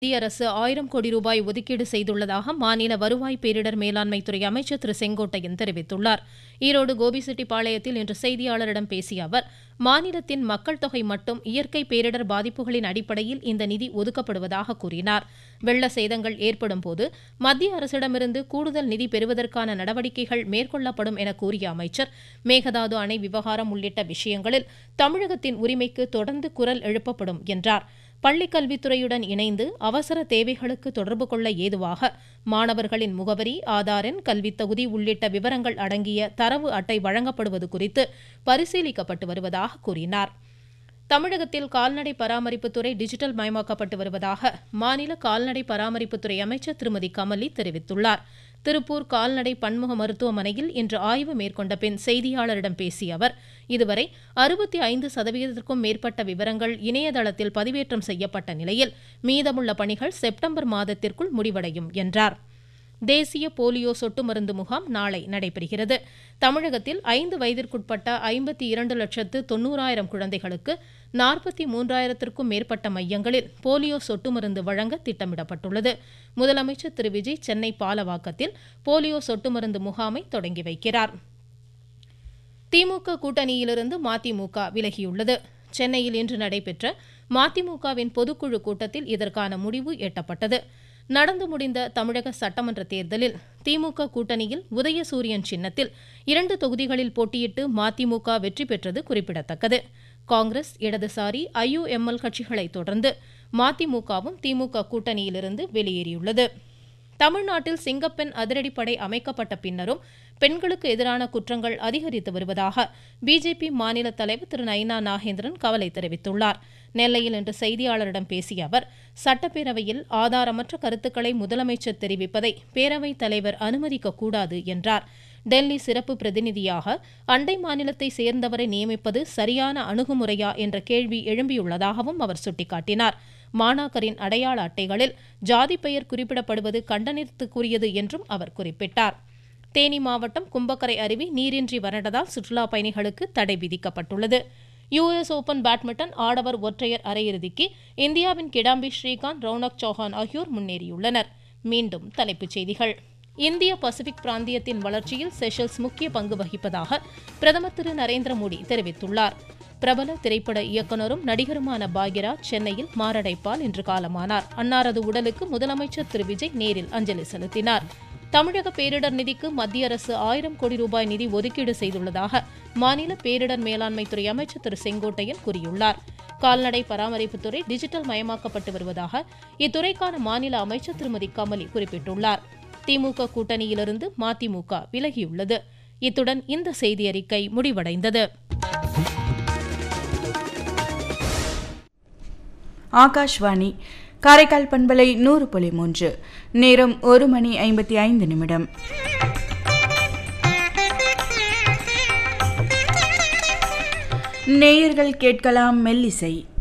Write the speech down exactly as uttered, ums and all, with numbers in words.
மத்திய அரசு ஆயிரம் கோடி ரூபாய் ஒதுக்கீடு செய்துள்ளதாக மாநில வருவாய் பேரிடர் மேலாண்மைத்துறை அமைச்சர் திரு செங்கோட்டையன் தெரிவித்துள்ளார். ஈரோடு கோபிசெட்டிப்பாளையத்தில் இன்று செய்தியாளரிடம் பேசிய அவர், மாநிலத்தின் மக்கள் தொகை மட்டும் இயற்கை பேரிடர் பாதிப்புகளின் அடிப்படையில் இந்த நிதி ஒதுக்கப்படுவதாக கூறினார். வெள்ள சேதங்கள் ஏற்படும் போது மத்திய அரசிடமிருந்து கூடுதல் நிதி பெறுவதற்கான நடவடிக்கைகள் மேற்கொள்ளப்படும் என கூறிய அமைச்சர், மேகதாது அணை விவகாரம் உள்ளிட்ட விஷயங்களில் தமிழகத்தின் உரிமைக்கு தொடர்ந்து குரல் எழுப்பப்படும் என்றார். பள்ளிக்கல்வித்துறையுடன் இணைந்து அவசர தேவைகளுக்கு தொடர்பு கொள்ள ஏதுவாக மாணவர்களின் முகவரி, ஆதார் எண், கல்வித் தகுதி உள்ளிட்ட விவரங்கள் அடங்கிய தரவு அட்டை வழங்கப்படுவது குறித்து பரிசீலிக்கப்பட்டு வருவதாக கூறினார். தமிழகத்தில் கால்நடை பராமரிப்புத்துறை டிஜிட்டல் மயமாக்கப்பட்டு வருவதாக மாநில கால்நடை பராமரிப்புத்துறை அமைச்சர் திருமதி கமலி தெரிவித்துள்ளார். திருப்பூர் கால்நடை பன்முக மருத்துவமனையில் இன்று ஆய்வு மேற்கொண்ட பின் செய்தியாளரிடம் பேசிய அவர், இதுவரை அறுபத்தி ஐந்து சதவீதத்திற்கும் மேற்பட்ட விவரங்கள் இணையதளத்தில் பதிவேற்றம் செய்யப்பட்ட நிலையில் மீதமுள்ள பணிகள் செப்டம்பர் மாதத்திற்குள் முடிவடையும் என்றார். தேசிய போலியோ சொட்டு மருந்து முகாம் நாளை நடைபெறுகிறது. தமிழகத்தில் ஐந்து வயதிற்குட்பட்ட ஐம்பத்தி இரண்டு லட்சத்து தொன்னூறாயிரம் குழந்தைகளுக்கு நாற்பத்தி மூன்றாயிரத்திற்கும் மேற்பட்ட மையங்களில் போலியோ சொட்டு மருந்து வழங்க திட்டமிடப்பட்டுள்ளது. முதலமைச்சர் திரு விஜய் சென்னை பாலவாக்கத்தில் போலியோ சொட்டு மருந்து முகாமை தொடங்கி வைக்கிறார். திமுக கூட்டணியிலிருந்து மதிமுக விலகியுள்ளது. சென்னையில் இன்று நடைபெற்ற மதிமுகவின் பொதுக்குழு கூட்டத்தில் இதற்கான முடிவு எட்டப்பட்டது. நடந்து முடிந்த தமிழக சட்டமன்ற தேர்தலில் திமுக கூட்டணியில் உதயசூரியன் சின்னத்தில் இரண்டு தொகுதிகளில் போட்டியிட்டு மதிமுக வெற்றி பெற்றது குறிப்பிடத்தக்கது. காங்கிரஸ், இடதுசாரி, ஐயுஎம்எல் கட்சிகளை தொடர்ந்து மதிமுகவும் திமுக கூட்டணியிலிருந்து வெளியேறியுள்ளது. தமிழ்நாட்டில் சிங்கப்பெண் அதிரடிப்படை அமைக்கப்பட்ட பின்னரும் பெண்களுக்கு எதிரான குற்றங்கள் அதிகரித்து வருவதாக பிஜேபி மாநில தலைவர் திரு நயினா நாகேந்திரன் கவலை தெரிவித்துள்ளார். நெல்லையில் இன்று செய்தியாளரிடம் பேசிய அவர், சட்டப்பேரவையில் ஆதாரமற்ற கருத்துக்களை முதலமைச்சர் தெரிவிப்பதை பேரவைத் தலைவர் அனுமதிக்க கூடாது என்றார். டெல்லி சிறப்பு பிரதிநிதியாக அண்டை மாநிலத்தை சேர்ந்தவரை நியமிப்பது சரியான அணுகுமுறையா என்ற கேள்வி எழும்பியுள்ளதாகவும் அவர் சுட்டிக்காட்டினார். மாணாக்கரின் அடையாள அட்டைகளில் ஜாதி பெயர் குறிப்பிடப்படுவது கண்டனத்திற்குரியது என்றும் அவர் குறிப்பிட்டார். தேனி மாவட்டம் கும்பக்கரை அருவி நீரின்றி வறண்டதால் சுற்றுலா பயணிகளுக்கு தடை விதிக்கப்பட்டுள்ளது. யுஎஸ் ஓபன் பேட்மிண்டன் ஆடவர் ஒற்றையர் அரையிறுதிக்கு இந்தியாவின் கிடாம்பி ஸ்ரீகாந்த், ரௌனக் சௌஹான் ஆகியோர் முன்னேறியுள்ளனர். மீண்டும் தலைப்புச் செய்திகள். இந்திய பசிபிக் பிராந்தியத்தின் வளர்ச்சியில் செஷல்ஸ் முக்கிய பங்கு வகிப்பதாக பிரதமர் திரு நரேந்திர மோடி தெரிவித்துள்ளார். பிரபல திரைப்பட இயக்குநரும் நடிகருமான பாக்யராஜ் சென்னையில் மாரடைப்பால் இன்று காலமானார். அன்னாரது உடலுக்கு முதலமைச்சர் திரு விஜய் நேரில் அஞ்சலி செலுத்தினார். தமிழக பேரிடர் நிதிக்கு மத்திய அரசு ஆயிரம் கோடி ரூபாய் நிதி ஒதுக்கீடு செய்துள்ளதாக மாநில பேரிடர் மேலாண்மைத்துறை அமைச்சர் திரு செங்கோட்டையன் கூறியுள்ளார். கால்நடை பராமரிப்புத்துறை டிஜிட்டல் மயமாக்கப்பட்டு வருவதாக இத்துறைக்கான மாநில அமைச்சர் திருமதி கமலி குறிப்பிட்டுள்ளார். திமுக கூட்டணியிலிருந்து மதிமுக விலகியுள்ளது. இத்துடன் இந்த செய்தி அறிக்கை முடிவடைந்தது. ஆகாஷ்வாணி காரைக்கால் பண்பலை நூறு புள்ளி மூன்று. நேரம் ஒரு மணி ஐம்பத்தி ஐந்து நிமிடம். நேயர்கள் கேட்கலாம் மெல்லிசை.